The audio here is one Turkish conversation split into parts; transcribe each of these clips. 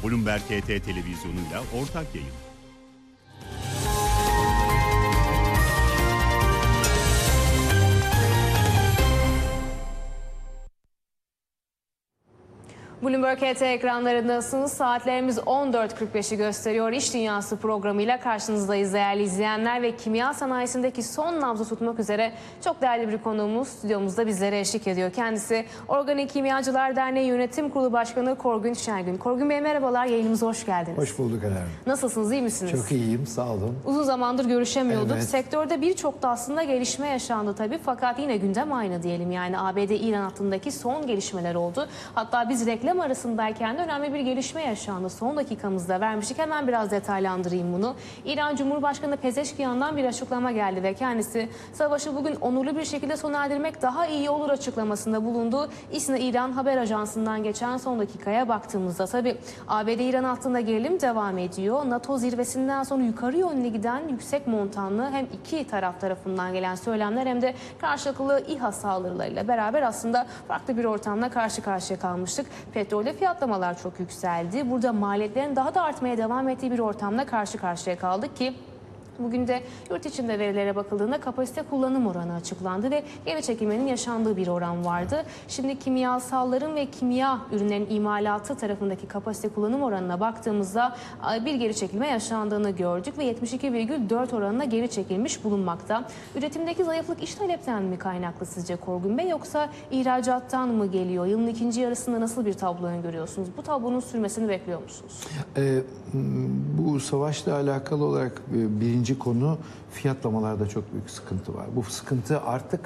Bloomberg HT televizyonuyla ortak yayın. Bloomberg HT ekranlarındasınız. Saatlerimiz 14.45'i gösteriyor. İş Dünyası programıyla karşınızdayız değerli izleyenler ve kimya sanayisindeki son nabzı tutmak üzere çok değerli bir konuğumuz stüdyomuzda bizlere eşlik ediyor. Kendisi Organik Kimyacılar Derneği Yönetim Kurulu Başkanı Korgün Şengün. Korgün Bey merhabalar, yayınımıza hoş geldiniz. Hoş bulduk Eren. Nasılsınız, iyi misiniz? Çok iyiyim, sağ olun. Uzun zamandır görüşemiyorduk. Evet. Sektörde birçok da aslında gelişme yaşandı tabii. Fakat yine gündem aynı diyelim. Yani ABD-İran hattındaki son gelişmeler oldu. Hatta biz reklam arasındayken de önemli bir gelişme yaşandı. Son dakikamızda vermiştik. Hemen biraz detaylandırayım bunu. İran Cumhurbaşkanı Pezeşkiyan'dan bir açıklama geldi ve kendisi savaşı bugün onurlu bir şekilde sona erdirmek daha iyi olur açıklamasında bulundu. İSNA İran haber ajansından geçen son dakikaya baktığımızda tabii ABD-İran hattında gerilim devam ediyor. NATO zirvesinden sonra yukarı yönlü giden yüksek montanlı hem iki taraf tarafından gelen söylemler hem de karşılıklı İHA saldırılarıyla beraber aslında farklı bir ortamla karşı karşıya kalmıştık. Petrolde fiyatlamalar çok yükseldi. Burada maliyetlerin daha da artmaya devam ettiği bir ortamda karşı karşıya kaldık ki bugün de yurt içinde verilere bakıldığında kapasite kullanım oranı açıklandı ve geri çekilmenin yaşandığı bir oran vardı. Şimdi kimyasalların ve kimya ürünlerin imalatı tarafındaki kapasite kullanım oranına baktığımızda bir geri çekilme yaşandığını gördük ve 72,4 oranına geri çekilmiş bulunmakta. Üretimdeki zayıflık iç talepten mi kaynaklı sizce Korgün Bey, yoksa ihracattan mı geliyor? Yılın ikinci yarısında nasıl bir tablo öngörüyorsunuz? Bu tablonun sürmesini bekliyor musunuz? Bu savaşla alakalı olarak birinci konu, fiyatlamalarda çok büyük sıkıntı var. Bu sıkıntı artık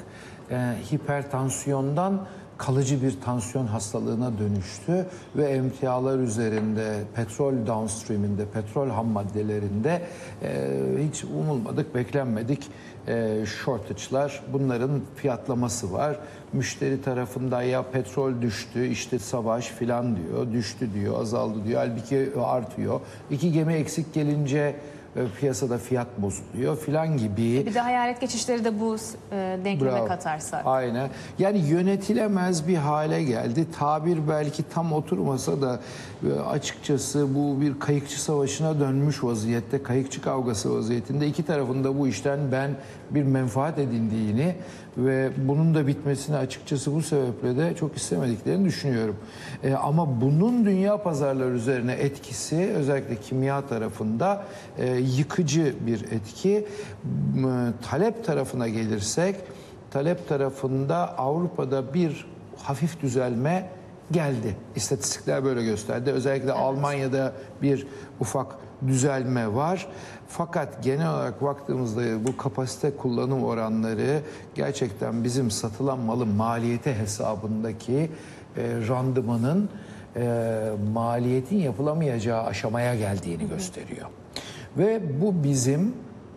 hipertansiyondan kalıcı bir tansiyon hastalığına dönüştü ve emtialar üzerinde, petrol downstream'inde, petrol ham maddelerinde hiç umulmadık, beklenmedik shortage'lar, bunların fiyatlaması var. Müşteri tarafında ya petrol düştü, işte savaş filan diyor, düştü diyor, azaldı diyor, halbuki artıyor. İki gemi eksik gelince piyasada fiyat bozuluyor filan gibi. Bir de hayalet geçişleri de bu denkleme katarsak. Aynen. Yani yönetilemez bir hale geldi. Tabir belki tam oturmasa da açıkçası bu bir kayıkçı savaşına dönmüş vaziyette, kayıkçı kavgası vaziyetinde iki tarafın da bu işten ben bir menfaat edindiğini ve bunun da bitmesini açıkçası bu sebeple de çok istemediklerini düşünüyorum. Ama bunun dünya pazarları üzerine etkisi özellikle kimya tarafında yıkıcı bir etki. Talep tarafına gelirsek, talep tarafında Avrupa'da bir hafif düzelme geldi. İstatistikler böyle gösterdi. Özellikle evet. Almanya'da bir ufak düzelme var. Fakat genel olarak baktığımızda bu kapasite kullanım oranları gerçekten bizim satılan malın maliyeti hesabındaki randımanın maliyetin yapılamayacağı aşamaya geldiğini gösteriyor. Ve bu bizim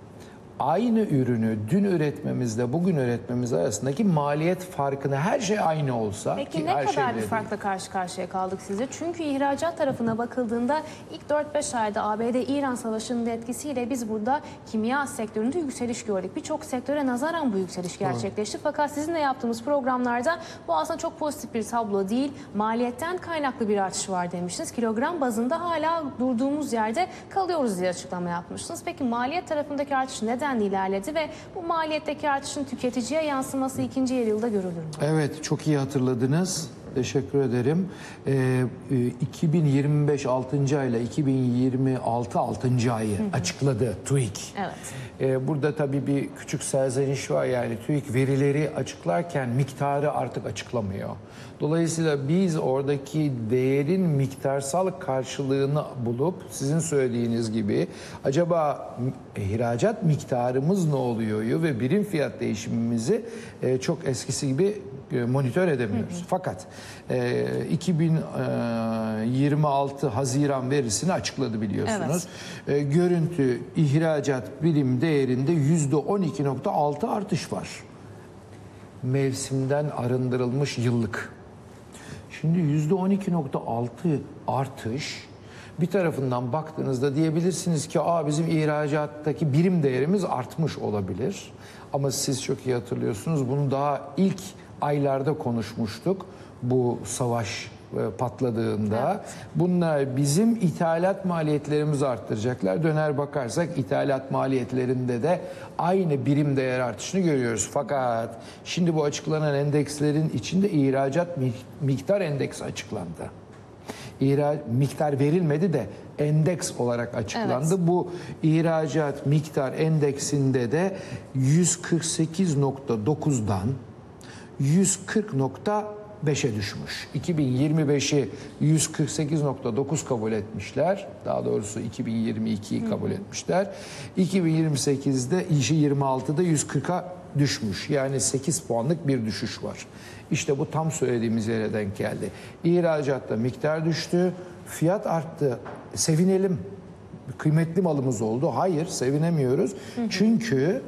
aynı ürünü dün üretmemizle bugün üretmemiz arasındaki maliyet farkını, her şey aynı olsa... Peki ne kadar bir farkla karşı karşıya kaldık sizce? Çünkü ihracat tarafına bakıldığında ilk 4-5 ayda ABD-İran savaşının etkisiyle biz burada kimya sektöründe yükseliş gördük. Birçok sektöre nazaran bu yükseliş gerçekleşti. Fakat sizinle yaptığımız programlarda bu aslında çok pozitif bir tablo değil. Maliyetten kaynaklı bir artış var demiştiniz. Kilogram bazında hala durduğumuz yerde kalıyoruz diye açıklama yapmıştınız. Peki maliyet tarafındaki artış neden ilerledi ve bu maliyetteki artışın tüketiciye yansıması ikinci yarı yılda görülür mü? Evet, çok iyi hatırladınız. Teşekkür ederim. 2025 6. ayla 2026 6. ayı açıkladı TÜİK. Evet. Burada tabii bir küçük serzeniş var, yani TÜİK verileri açıklarken miktarı artık açıklamıyor. Dolayısıyla biz oradaki değerin miktarsal karşılığını bulup sizin söylediğiniz gibi acaba ihracat miktarımız ne oluyor ve birim fiyat değişimimizi çok eskisi gibi monitör edemiyoruz. Fakat 2026 Haziran verisini açıkladı biliyorsunuz. Evet. Görüntü ihracat birim değerinde %12,6 artış var. Mevsimden arındırılmış yıllık. Şimdi %12,6 artış, bir tarafından baktığınızda diyebilirsiniz ki bizim ihracattaki birim değerimiz artmış olabilir. Ama siz çok iyi hatırlıyorsunuz, bunu daha ilk aylarda konuşmuştuk. Bu savaş patladığında bunlar bizim ithalat maliyetlerimizi arttıracaklar. Döner bakarsak ithalat maliyetlerinde de aynı birim değer artışını görüyoruz. Fakat şimdi bu açıklanan endekslerin içinde ihracat miktar endeksi açıklandı. Miktar verilmedi de endeks olarak açıklandı. Evet. Bu ihracat miktar endeksinde de 148.9'dan 140.5'e düşmüş. 2025'i 148.9 kabul etmişler. Daha doğrusu 2022'yi kabul etmişler. 2028'de 26'da 140'a düşmüş. Yani 8 puanlık bir düşüş var. İşte bu tam söylediğimiz yere denk geldi. İhracatta miktar düştü, fiyat arttı. Sevinelim. Kıymetli malımız oldu. Hayır, sevinemiyoruz. Çünkü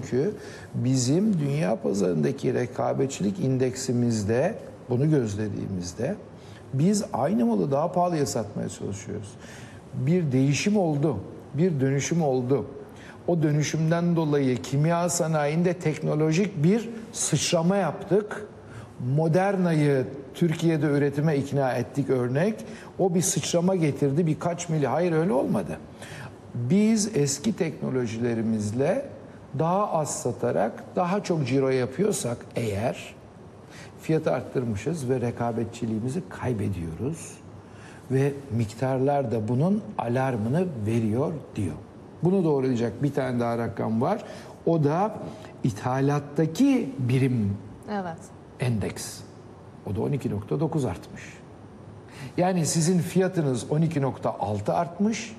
bizim dünya pazarındaki rekabetçilik indeksimizde bunu gözlediğimizde biz aynı malı daha pahalıya satmaya çalışıyoruz. Bir değişim oldu, bir dönüşüm oldu. O dönüşümden dolayı kimya sanayinde teknolojik bir sıçrama yaptık. Moderna'yı Türkiye'de üretime ikna ettik örnek. O bir sıçrama getirdi birkaç milyon. Hayır, öyle olmadı. Biz eski teknolojilerimizle daha az satarak daha çok ciro yapıyorsak eğer fiyatı arttırmışız ve rekabetçiliğimizi kaybediyoruz. Ve miktarlar da bunun alarmını veriyor diyor. Bunu doğrulayacak bir tane daha rakam var. O da ithalattaki birim endeks. O da 12.9 artmış. Yani sizin fiyatınız 12.6 artmış.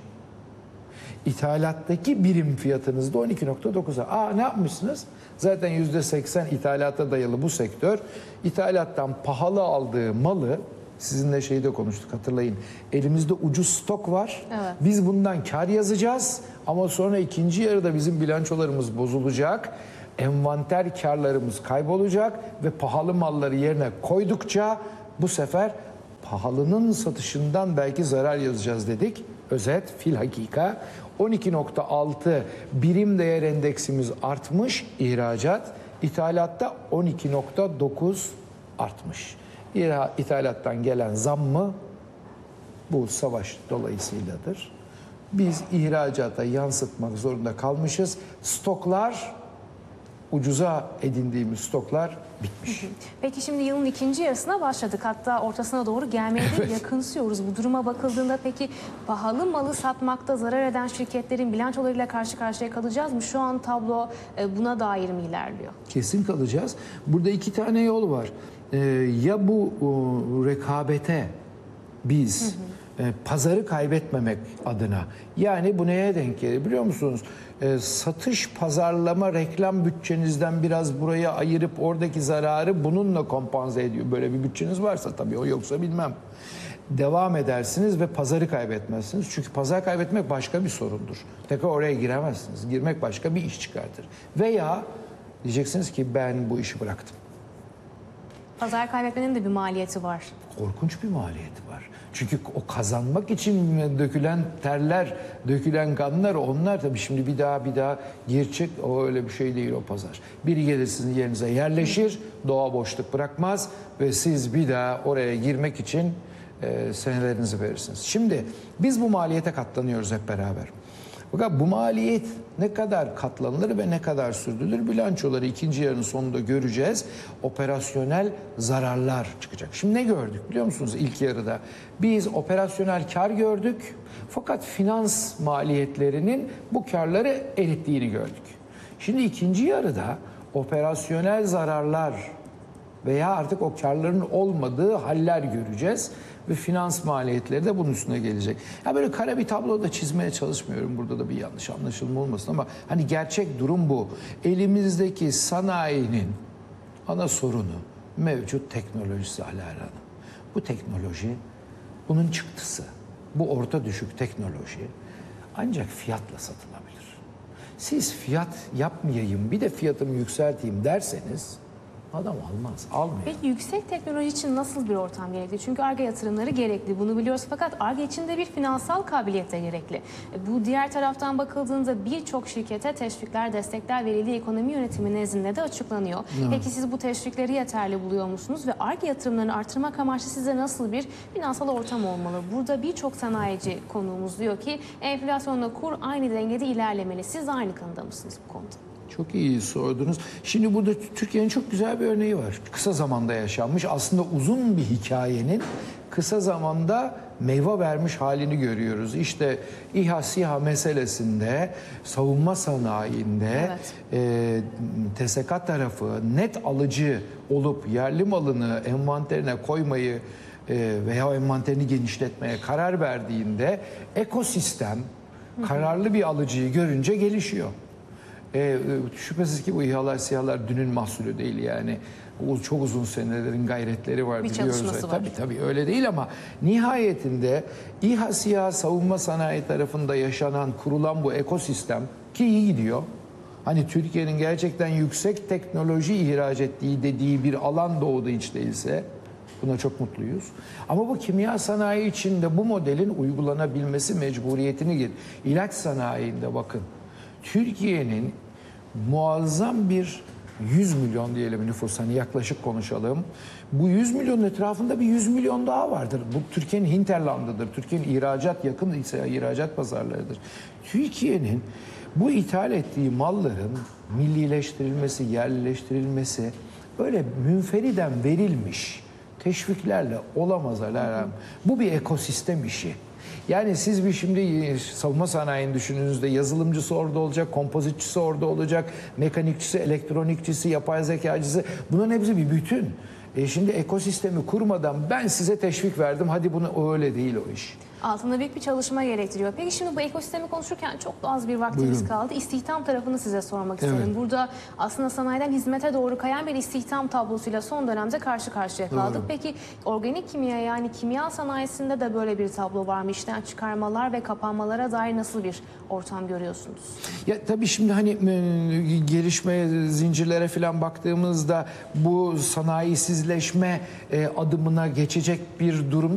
İthalattaki birim fiyatınız da 12.9'a. Ne yapmışsınız? Zaten %80 ithalata dayalı bu sektör. İthalattan pahalı aldığı malı, sizinle şeyde konuştuk hatırlayın. Elimizde ucuz stok var. Evet. Biz bundan kar yazacağız ama sonra ikinci yarıda bizim bilançolarımız bozulacak. Envanter karlarımız kaybolacak ve pahalı malları yerine koydukça bu sefer pahalının satışından belki zarar yazacağız dedik. Özet, filhakika 12.6 birim değer endeksimiz artmış ihracat, ithalatta 12.9 artmış. İthalattan gelen zam mı? Bu savaş dolayısıyladır. Biz ihracata yansıtmak zorunda kalmışız. Stoklar, ucuza edindiğimiz stoklar bitmiş. Peki şimdi yılın ikinci yarısına başladık. Hatta ortasına doğru gelmeye de yakınsıyoruz. Bu duruma bakıldığında peki pahalı malı satmakta zarar eden şirketlerin bilançolarıyla karşı karşıya kalacağız mı? Şu an tablo buna dair mi ilerliyor? Kesin kalacağız. Burada iki tane yol var. Ya bu rekabete biz pazarı kaybetmemek adına, yani bu neye denk gelir biliyor musunuz? Satış, pazarlama, reklam bütçenizden biraz buraya ayırıp oradaki zararı bununla kompanse ediyor. Böyle bir bütçeniz varsa tabii, o yoksa bilmem. Devam edersiniz ve pazarı kaybetmezsiniz. Çünkü pazar kaybetmek başka bir sorundur. Tekrar oraya giremezsiniz. Girmek başka bir iş çıkartır. Veya diyeceksiniz ki ben bu işi bıraktım. Pazar kaybetmenin de bir maliyeti var. Korkunç bir maliyeti var. Çünkü o kazanmak için dökülen terler, dökülen kanlar, onlar tabii şimdi bir daha gir çık, o öyle bir şey değil o pazar. Biri gelir sizin yerinize yerleşir, doğa boşluk bırakmaz ve siz bir daha oraya girmek için senelerinizi verirsiniz. Şimdi biz bu maliyete katlanıyoruz hep beraber. Fakat bu maliyet ne kadar katlanılır ve ne kadar sürdürülür, bilançoları ikinci yarının sonunda göreceğiz. Operasyonel zararlar çıkacak. Şimdi ne gördük biliyor musunuz ilk yarıda? Biz operasyonel kar gördük fakat finans maliyetlerinin bu karları erittiğini gördük. Şimdi ikinci yarıda operasyonel zararlar veya artık o karların olmadığı haller göreceğiz. Ve finans maliyetleri de bunun üstüne gelecek. Ya böyle kara bir tablo da çizmeye çalışmıyorum. Burada da bir yanlış anlaşılma olmasın ama hani gerçek durum bu. Elimizdeki sanayinin ana sorunu mevcut teknolojisi Alara Hanım. Bu teknoloji, bunun çıktısı, bu orta düşük teknoloji ancak fiyatla satılabilir. Siz fiyat yapmayayım, bir de fiyatımı yükselteyim derseniz Adam almaz, almıyor. Peki yüksek teknoloji için nasıl bir ortam gerekli? Çünkü Ar-Ge yatırımları gerekli, bunu biliyoruz. Fakat Ar-Ge için de bir finansal kabiliyet de gerekli. Bu diğer taraftan bakıldığında birçok şirkete teşvikler, destekler verildiği ekonomi yönetimi nezdinde de açıklanıyor. Peki siz bu teşvikleri yeterli buluyor musunuz? Ve Ar-Ge yatırımlarını artırmak amaçlı size nasıl bir finansal ortam olmalı? Burada birçok sanayici konuğumuz diyor ki enflasyonla kur aynı dengede ilerlemeli. Siz aynı kanıda mısınız bu konuda? Çok iyi sordunuz. Şimdi burada Türkiye'nin çok güzel bir örneği var. Kısa zamanda yaşanmış, aslında uzun bir hikayenin kısa zamanda meyve vermiş halini görüyoruz. İşte İHA SİHA meselesinde, savunma sanayinde TSK tarafı net alıcı olup yerli malını envanterine koymayı veya envanterini genişletmeye karar verdiğinde ekosistem kararlı bir alıcıyı görünce gelişiyor. Şüphesiz ki bu İHA'lar, SİHA'lar dünün mahsulü değil yani. Çok uzun senelerin gayretleri var, Bir biliyoruz. çalışması var. Tabii öyle değil ama nihayetinde İHA, SİHA, savunma sanayi tarafında yaşanan, kurulan bu ekosistem ki iyi gidiyor. Hani Türkiye'nin gerçekten yüksek teknoloji ihraç ettiği dediği bir alan doğdu hiç değilse. Buna çok mutluyuz. Ama bu kimya sanayi içinde bu modelin uygulanabilmesi mecburiyetini getir. İlaç sanayinde bakın. Türkiye'nin muazzam bir 100 milyon diyelim nüfus, hani yaklaşık konuşalım. Bu 100 milyonun etrafında bir 100 milyon daha vardır. Bu Türkiye'nin hinterlandıdır. Türkiye'nin ihracat yakın ise ihracat pazarlarıdır. Türkiye'nin bu ithal ettiği malların millileştirilmesi, yerleştirilmesi öyle münferiden verilmiş teşviklerle olamaz Alarm. Bu bir ekosistem işi. Yani siz bir şimdi savunma sanayini düşündüğünüzde yazılımcısı orada olacak, kompozitçisi orada olacak, mekanikçisi, elektronikçisi, yapay zekacısı, bunların hepsi bir bütün. Şimdi ekosistemi kurmadan ben size teşvik verdim, hadi bunu öyle değil o iş. Altında büyük bir çalışma gerektiriyor. Peki şimdi bu ekosistemi konuşurken çok da az bir vaktimiz kaldı. İstihdam tarafını size sormak isterim. Burada aslında sanayiden hizmete doğru kayan bir istihdam tablosuyla son dönemde karşı karşıya kaldık. Peki organik kimya, yani kimya sanayisinde de böyle bir tablo var mı? İşten çıkarmalar ve kapanmalara dair nasıl bir ortam görüyorsunuz? Ya tabii şimdi hani gelişme zincirlere falan baktığımızda bu sanayisizleşme adımına geçecek bir durum